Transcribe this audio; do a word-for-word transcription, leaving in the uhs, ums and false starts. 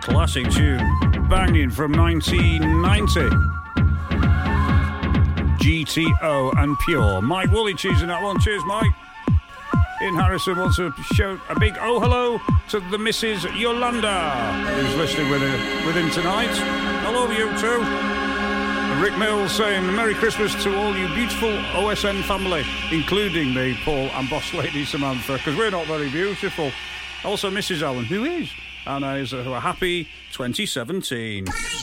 Classic tune, banging from nineteen ninety. G T O and Pure. Mike Woolley choosing that one. Cheers, Mike. Ian Harrison wants to show a big oh hello to the Missus Yolanda, who's listening with, her, with him tonight. Hello, you too. And Rick Mills saying Merry Christmas to all you beautiful O S N family, including me, Paul, and boss lady Samantha, because we're not very beautiful. Also, Missus Allen, who is, and is a happy twenty seventeen.